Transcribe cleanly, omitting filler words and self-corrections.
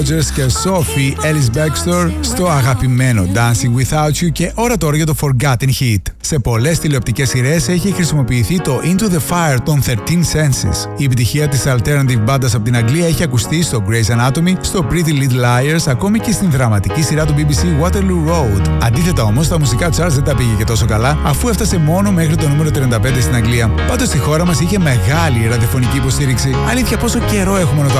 και Sophie Ellis Bextor στο αγαπημένο Dancing Without You και ώρα τώρα για το Forgotten Hit. Σε πολλές τηλεοπτικές σειρές έχει χρησιμοποιηθεί το Into the Fire των 13 Senses. Η επιτυχία της alternative μπάντας από την Αγγλία έχει ακουστεί στο Grey's Anatomy, στο Pretty Little Liars, ακόμη και στην δραματική σειρά του BBC Waterloo Road. Αντίθετα όμως, τα μουσικά charts δεν τα πήγε και τόσο καλά, αφού έφτασε μόνο μέχρι το νούμερο 35 στην Αγγλία. Πάντως στη χώρα μας είχε μεγάλη ραδιοφωνική υποστήριξη. Αλήθεια, πόσο καιρό έχουμε να το